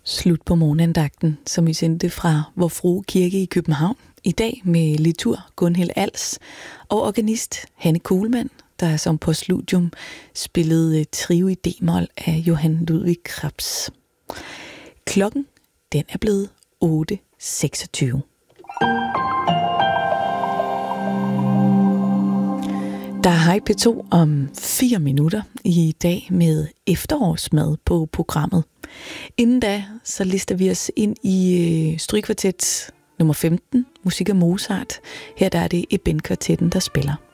Slut på morgenandagten, som vi sendte fra Vor Frue Kirke i København. I dag med litur Gunhild Als og organist Hanne Kuhlmann, der som postludium spillede Trio i D-mol af Johann Ludwig Krabs. Klokken, den er blevet 8.26. Der er Hej P2 om 4 minutter i dag med efterårsmad på programmet. Inden da, så lister vi os ind i Strygkvartet nummer 15, musik af Mozart. Her der er det Eben-kvartetten, der spiller.